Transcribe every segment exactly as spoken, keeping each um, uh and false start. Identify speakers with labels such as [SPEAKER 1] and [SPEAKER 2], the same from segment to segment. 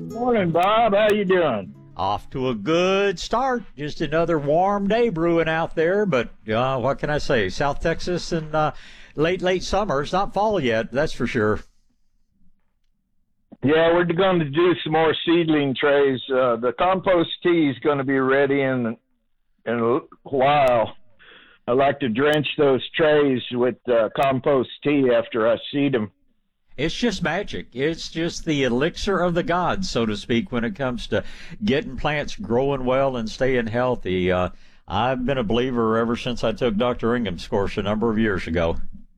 [SPEAKER 1] Morning, Bob. How you doing?
[SPEAKER 2] Off to a good start. Just another warm day brewing out there, but uh, what can I say? South Texas and uh, late, late summer. It's not fall yet, that's for sure.
[SPEAKER 1] Yeah, we're going to do some more seedling trays. Uh, the compost tea is going to be ready in in a while. I like to drench those trays with uh, compost tea after I seed them.
[SPEAKER 2] It's just magic. It's just the elixir of the gods, so to speak, when it comes to getting plants growing well and staying healthy. Uh, I've been a believer ever since I took Doctor Ingham's course a number of years ago.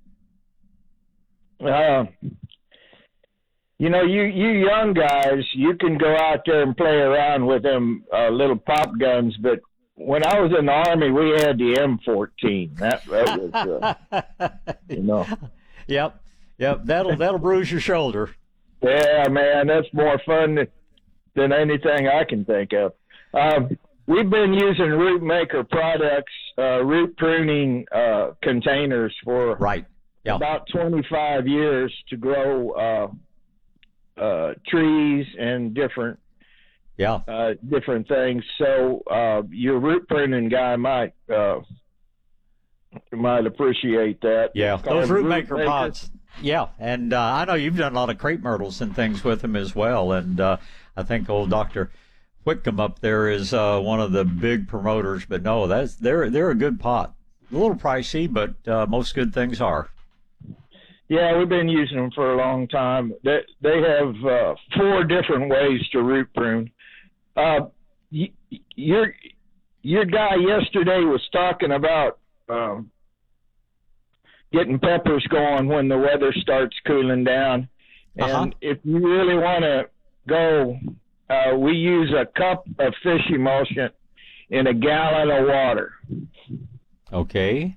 [SPEAKER 1] Uh, you know, you, you young guys, you can go out there and play around with them uh, little pop guns, but when I was in the Army, we had the M fourteen. That, that was, uh, you know.
[SPEAKER 2] Yep. Yep, that'll that'll bruise your shoulder.
[SPEAKER 1] Yeah, man, that's more fun than, than anything I can think of. Um, we've been using Root Maker products, uh, root pruning uh, containers for
[SPEAKER 2] right. Yeah.
[SPEAKER 1] about twenty-five years to grow uh, uh, trees and different
[SPEAKER 2] yeah
[SPEAKER 1] uh, different things. So uh, your root pruning guy might uh, might appreciate that.
[SPEAKER 2] Yeah, those Root Maker,
[SPEAKER 1] Maker
[SPEAKER 2] pods. Yeah, and uh, I know you've done a lot of crepe myrtles and things with them as well, and uh, I think old Doctor Whitcomb up there is uh, one of the big promoters. But no, that's they're they're a good pot. A little pricey, but uh, most good things are.
[SPEAKER 1] Yeah, we've been using them for a long time. They they have uh, four different ways to root prune. Uh, y- your your guy yesterday was talking about. Um, getting peppers going when the weather starts cooling down. And
[SPEAKER 2] uh-huh.
[SPEAKER 1] if you really want to go, uh, we use a cup of fish emulsion in a gallon of water.
[SPEAKER 2] Okay.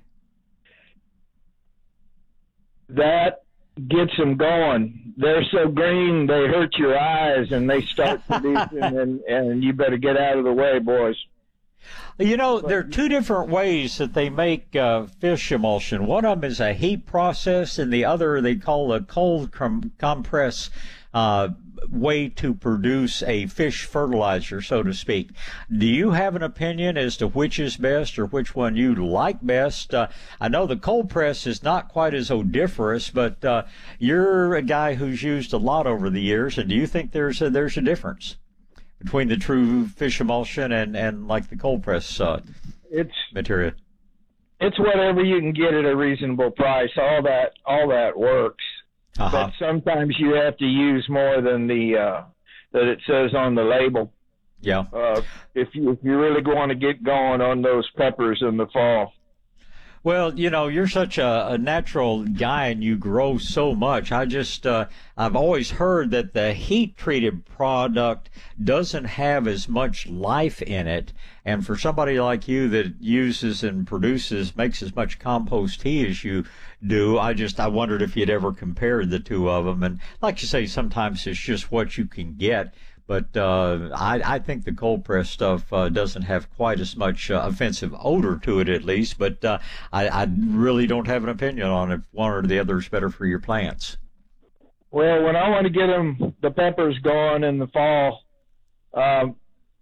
[SPEAKER 1] That gets them going. They're so green, they hurt your eyes, and they start producing, and, and you better get out of the way, boys.
[SPEAKER 2] You know, there are two different ways that they make uh, fish emulsion. One of them is a heat process, and the other they call a cold com- compress uh, way to produce a fish fertilizer, so to speak. Do you have an opinion as to which is best or which one you like best? Uh, I know the cold press is not quite as odoriferous, but uh, you're a guy who's used a lot over the years, and do you think there's a, there's a difference between the true fish emulsion and, and like the cold press uh,
[SPEAKER 1] it's
[SPEAKER 2] material?
[SPEAKER 1] It's whatever you can get at a reasonable price. All that all that works.
[SPEAKER 2] Uh-huh.
[SPEAKER 1] But sometimes you have to use more than the uh, that it says on the label.
[SPEAKER 2] Yeah.
[SPEAKER 1] Uh, if you if you really want to get going on those peppers in the fall.
[SPEAKER 2] Well, you know, you're such a, a natural guy and you grow so much. I just, uh, I've always heard that the heat-treated product doesn't have as much life in it. And for somebody like you that uses and produces, makes as much compost tea as you do, I just, I wondered if you'd ever compared the two of them. And like you say, sometimes it's just what you can get. But uh, I, I think the cold press stuff uh, doesn't have quite as much uh, offensive odor to it, at least. But uh, I, I really don't have an opinion on if one or the other is better for your plants.
[SPEAKER 1] Well, when I want to get them the peppers going in the fall, um,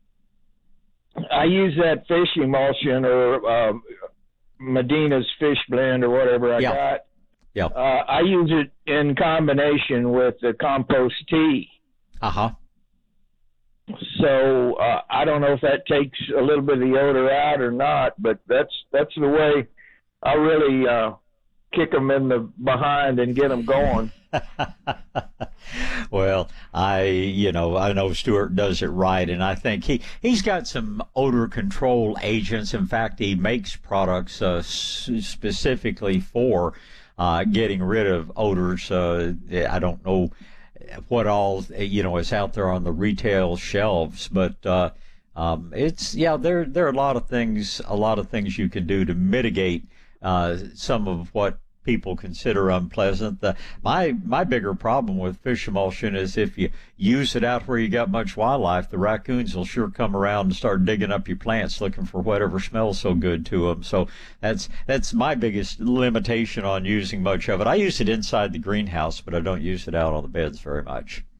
[SPEAKER 1] I use that fish emulsion or uh, Medina's fish blend or whatever I
[SPEAKER 2] yeah.
[SPEAKER 1] got.
[SPEAKER 2] Yeah.
[SPEAKER 1] Uh, I use it in combination with the compost tea.
[SPEAKER 2] Uh huh.
[SPEAKER 1] So uh, I don't know if that takes a little bit of the odor out or not, but that's that's the way I really uh, kick them in the behind and get them going.
[SPEAKER 2] Well, I, you know, I know Stuart does it right, and I think he, he's got some odor control agents. In fact, he makes products uh, s- specifically for uh, getting rid of odors. Uh, I don't know what all, you know, is out there on the retail shelves, but uh, um, it's, yeah, there there are a lot of things, a lot of things you can do to mitigate uh, some of what people consider unpleasant. The, my my bigger problem with fish emulsion is if you use it out where you got much wildlife, the raccoons will sure come around and start digging up your plants looking for whatever smells so good to them. So that's that's my biggest limitation on using much of it. I use it inside the greenhouse, but I don't use it out on the beds very much.